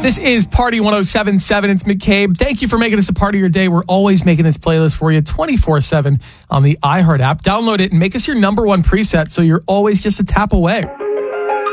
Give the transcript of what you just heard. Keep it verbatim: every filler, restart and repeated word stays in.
This is Party one oh seven point seven. It's McCabe. Thank you for making us a part of your day. We're always making this playlist for you twenty-four seven on the iHeart app. Download it and make us your number one preset so you're always just a tap away.